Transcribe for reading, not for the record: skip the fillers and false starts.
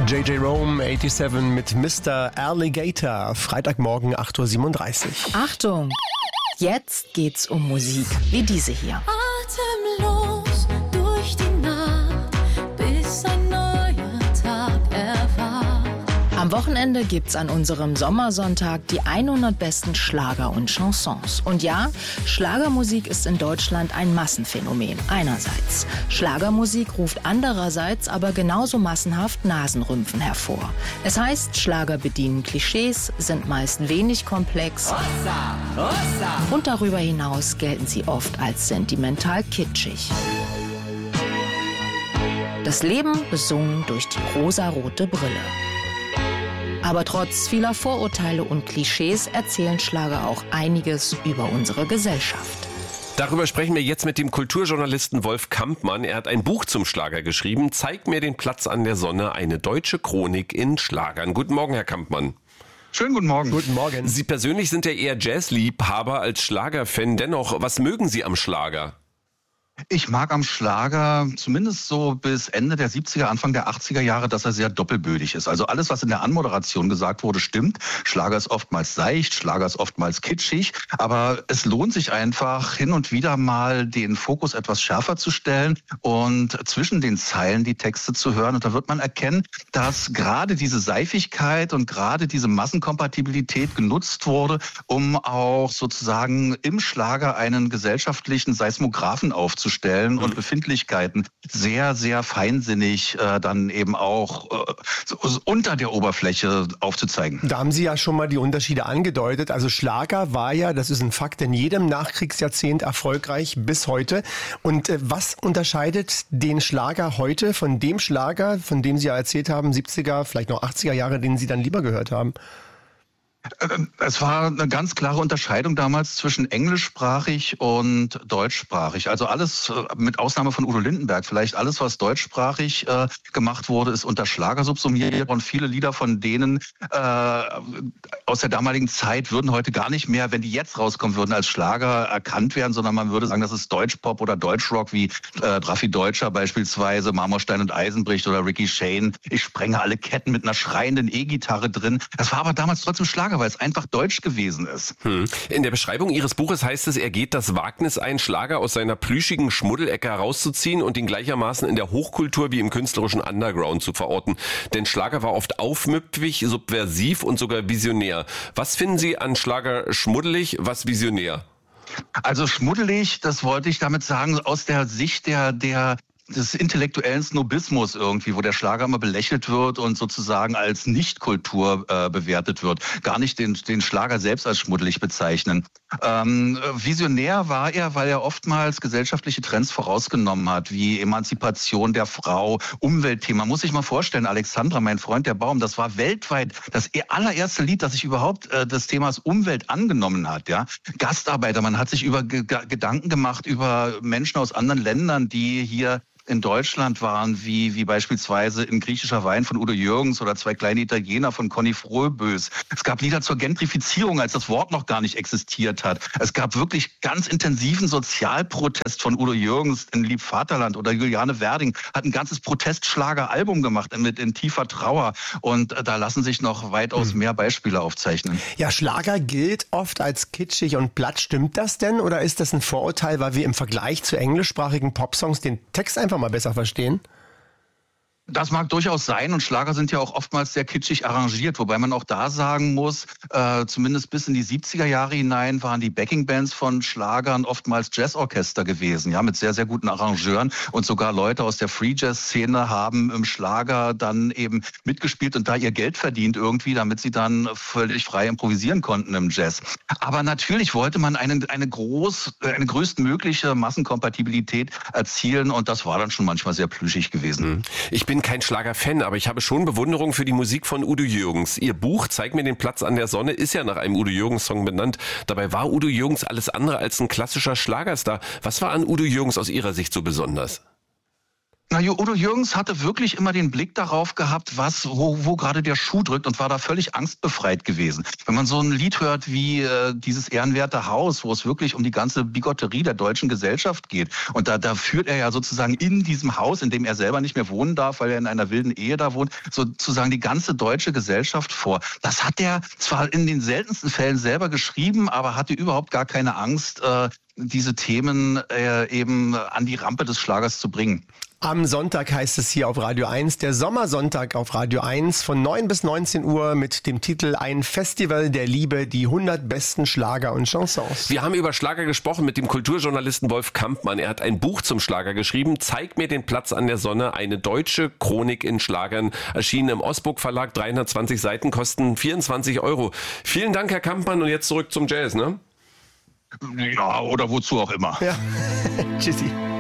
JJ Rome 87 mit Mr. Alligator. Freitagmorgen 8:37 Uhr. Achtung, jetzt geht's um Musik wie diese hier. Atemlos durch die Nacht, bis ein neuer Tag erwacht. Am Wochenende gibt's an unserem Sommersonntag die 100 besten Schlager und Chansons. Und ja, Schlagermusik ist in Deutschland ein Massenphänomen. Einerseits. Schlagermusik ruft andererseits aber genauso massenhaft Nasenrümpfen hervor. Es heißt, Schlager bedienen Klischees, sind meist wenig komplex. Und darüber hinaus gelten sie oft als sentimental kitschig. Das Leben besungen durch die rosarote Brille. Aber trotz vieler Vorurteile und Klischees erzählen Schlager auch einiges über unsere Gesellschaft. Darüber sprechen wir jetzt mit dem Kulturjournalisten Wolf Kampmann. Er hat ein Buch zum Schlager geschrieben. Zeig mir den Platz an der Sonne, eine deutsche Chronik in Schlagern. Guten Morgen, Herr Kampmann. Schönen guten Morgen. Guten Morgen. Sie persönlich sind ja eher Jazzliebhaber als Schlagerfan. Dennoch, was mögen Sie am Schlager? Ich mag am Schlager zumindest so bis Ende der 70er, Anfang der 80er Jahre, dass er sehr doppelbödig ist. Also alles, was in der Anmoderation gesagt wurde, stimmt. Schlager ist oftmals seicht, Schlager ist oftmals kitschig. Aber es lohnt sich einfach, hin und wieder mal den Fokus etwas schärfer zu stellen und zwischen den Zeilen die Texte zu hören. Und da wird man erkennen, dass gerade diese Seifigkeit und gerade diese Massenkompatibilität genutzt wurde, um auch sozusagen im Schlager einen gesellschaftlichen Seismographen aufzustellen und Befindlichkeiten sehr, sehr feinsinnig dann eben auch so unter der Oberfläche aufzuzeigen. Da haben Sie ja schon mal die Unterschiede angedeutet. Also Schlager war ja, das ist ein Fakt, in jedem Nachkriegsjahrzehnt erfolgreich bis heute. Und was unterscheidet den Schlager heute von dem Schlager, von dem Sie ja erzählt haben, 70er, vielleicht noch 80er Jahre, den Sie dann lieber gehört haben? Es war eine ganz klare Unterscheidung damals zwischen englischsprachig und deutschsprachig. Also alles, mit Ausnahme von Udo Lindenberg, vielleicht alles, was deutschsprachig gemacht wurde, ist unter Schlager subsumiert. Und viele Lieder von denen aus der damaligen Zeit würden heute gar nicht mehr, wenn die jetzt rauskommen würden, als Schlager erkannt werden, sondern man würde sagen, das ist Deutschpop oder Deutschrock, wie Raffi Deutscher beispielsweise, Marmorstein und Eisenbricht oder Ricky Shane. Ich sprenge alle Ketten mit einer schreienden E-Gitarre drin. Das war aber damals trotzdem Schlager, weil es einfach deutsch gewesen ist. In der Beschreibung Ihres Buches heißt es, er geht das Wagnis ein, Schlager aus seiner plüschigen Schmuddelecke herauszuziehen und ihn gleichermaßen in der Hochkultur wie im künstlerischen Underground zu verorten. Denn Schlager war oft aufmüpfig, subversiv und sogar visionär. Was finden Sie an Schlager schmuddelig, was visionär? Also schmuddelig, das wollte ich damit sagen, aus der Sicht des intellektuellen Snobismus irgendwie, wo der Schlager immer belächelt wird und sozusagen als Nichtkultur bewertet wird. Gar nicht den Schlager selbst als schmuddelig bezeichnen. Visionär war er, weil er oftmals gesellschaftliche Trends vorausgenommen hat, wie Emanzipation der Frau, Umweltthema. Muss ich mal vorstellen, Alexandra, mein Freund der Baum, das war weltweit das allererste Lied, das sich überhaupt des Themas Umwelt angenommen hat. Ja? Gastarbeiter, man hat sich Gedanken gemacht über Menschen aus anderen Ländern, die hier in Deutschland waren, wie beispielsweise in Griechischer Wein von Udo Jürgens oder Zwei kleine Italiener von Conny Frohbös. Es gab Lieder zur Gentrifizierung, als das Wort noch gar nicht existiert hat. Es gab wirklich ganz intensiven Sozialprotest von Udo Jürgens in Lieb Vaterland oder Juliane Werding hat ein ganzes Protestschlager-Album gemacht mit In tiefer Trauer. Und da lassen sich noch weitaus mehr Beispiele aufzeichnen. Ja, Schlager gilt oft als kitschig und platt. Stimmt das denn? Oder ist das ein Vorurteil, weil wir im Vergleich zu englischsprachigen Popsongs den Text einfach mal besser verstehen? Das mag durchaus sein und Schlager sind ja auch oftmals sehr kitschig arrangiert, wobei man auch da sagen muss, zumindest bis in die 70er Jahre hinein waren die Backingbands von Schlagern oftmals Jazzorchester gewesen, ja, mit sehr, sehr guten Arrangeuren und sogar Leute aus der Free-Jazz-Szene haben im Schlager dann eben mitgespielt und da ihr Geld verdient irgendwie, damit sie dann völlig frei improvisieren konnten im Jazz. Aber natürlich wollte man eine größtmögliche Massenkompatibilität erzielen und das war dann schon manchmal sehr plüschig gewesen. Ich bin kein Schlager-Fan, aber ich habe schon Bewunderung für die Musik von Udo Jürgens. Ihr Buch Zeig mir den Platz an der Sonne ist ja nach einem Udo Jürgens-Song benannt. Dabei war Udo Jürgens alles andere als ein klassischer Schlagerstar. Was war an Udo Jürgens aus Ihrer Sicht so besonders? Na, Udo Jürgens hatte wirklich immer den Blick darauf gehabt, wo gerade der Schuh drückt und war da völlig angstbefreit gewesen. Wenn man so ein Lied hört wie dieses ehrenwerte Haus, wo es wirklich um die ganze Bigotterie der deutschen Gesellschaft geht und da führt er ja sozusagen in diesem Haus, in dem er selber nicht mehr wohnen darf, weil er in einer wilden Ehe da wohnt, sozusagen die ganze deutsche Gesellschaft vor. Das hat er zwar in den seltensten Fällen selber geschrieben, aber hatte überhaupt gar keine Angst, diese Themen eben an die Rampe des Schlagers zu bringen. Am Sonntag heißt es hier auf Radio 1, der Sommersonntag auf Radio 1 von 9 bis 19 Uhr mit dem Titel Ein Festival der Liebe, die 100 besten Schlager und Chansons. Wir haben über Schlager gesprochen mit dem Kulturjournalisten Wolf Kampmann. Er hat ein Buch zum Schlager geschrieben, Zeig mir den Platz an der Sonne, eine deutsche Chronik in Schlagern, erschienen im Osburg Verlag, 320 Seiten, kosten 24 €. Vielen Dank, Herr Kampmann, und jetzt zurück zum Jazz, ne? Ja, oder wozu auch immer. Ja, tschüssi.